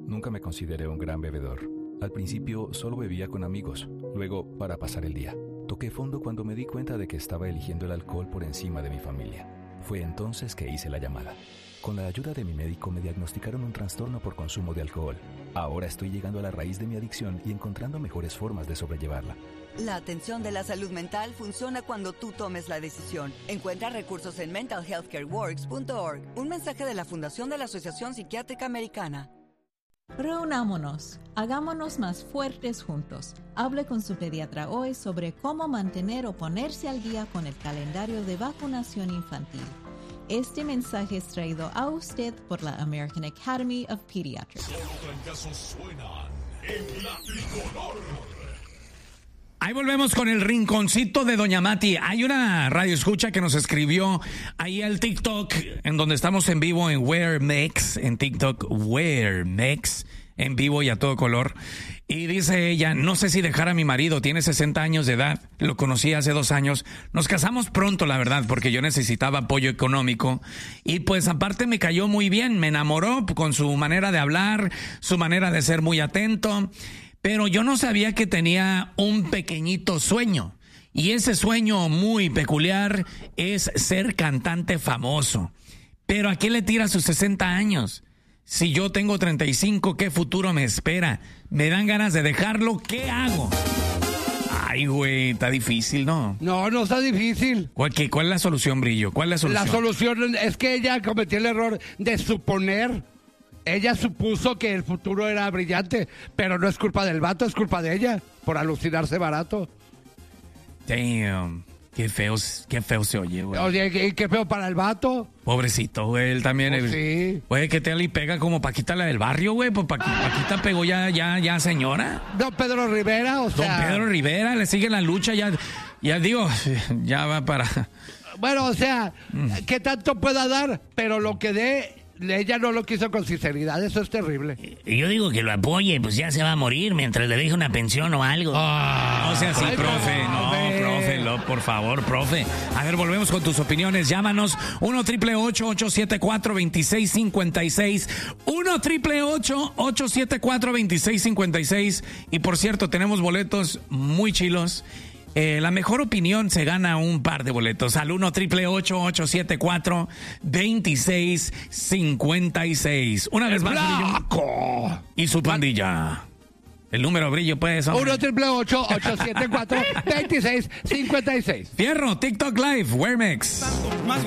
Nunca me consideré un gran bebedor. Al principio solo bebía con amigos, luego para pasar el día. Toqué fondo cuando me di cuenta de que estaba eligiendo el alcohol por encima de mi familia. Fue entonces que hice la llamada. Con la ayuda de mi médico me diagnosticaron un trastorno por consumo de alcohol. Ahora estoy llegando a la raíz de mi adicción y encontrando mejores formas de sobrellevarla. La atención de la salud mental funciona cuando tú tomes la decisión. Encuentra recursos en mentalhealthcareworks.org. Un mensaje de la Fundación de la Asociación Psiquiátrica Americana. Reunámonos, hagámonos más fuertes juntos. Hable con su pediatra hoy sobre cómo mantener o ponerse al día con el calendario de vacunación infantil. Este mensaje es traído a usted por la American Academy of Pediatrics. Solo trancazos suenan en la tricolor. Ahí volvemos con el rinconcito de Doña Mati. Hay una radio escucha que nos escribió ahí al TikTok, en donde estamos en vivo en WearMex, en TikTok, WearMex, en vivo y a todo color. Y dice ella, no sé si dejar a mi marido, tiene 60 años de edad, lo conocí hace 2 años. Nos casamos pronto, la verdad, porque yo necesitaba apoyo económico. Y pues aparte me cayó muy bien, me enamoró con su manera de hablar, su manera de ser muy atento. Pero yo no sabía que tenía un pequeñito sueño. Y ese sueño muy peculiar es ser cantante famoso. Pero ¿a qué le tira sus 60 años? Si yo tengo 35, ¿qué futuro me espera? ¿Me dan ganas de dejarlo? ¿Qué hago? Ay, güey, está difícil, ¿no? No, no está difícil. ¿Cuál es la solución, Brillo? ¿Cuál es la solución? La solución es que ella cometió el error de suponer. Ella supuso que el futuro era brillante, pero no es culpa del vato, es culpa de ella, por alucinarse barato. Damn, qué feo se oye, güey. Oye, qué feo para el vato. Pobrecito, güey, él también. Pues sí. Güey, que te le pega como Paquita la del barrio, güey. Pues Paquita pegó ya señora. Don Pedro Rivera, o sea. Don Pedro Rivera, le sigue la lucha, ya digo, ya va para. Bueno, o sea, ¿qué tanto pueda dar? Pero lo que dé, ella no lo quiso con sinceridad, eso es terrible. Yo digo que lo apoye, pues ya se va a morir mientras le deje una pensión o algo. No sea así, profe. No, profe, por favor, profe. A ver, volvemos con tus opiniones. Llámanos 1-888-874-2656. 1-888-874-2656. Y por cierto, tenemos boletos muy chilos. La mejor opinión se gana un par de boletos al 1-888-874-2656. Una vez más, Brillo y su pandilla. El número, Brillo, pues. 1-888-874-2656. Fierro, TikTok Live, WearMex.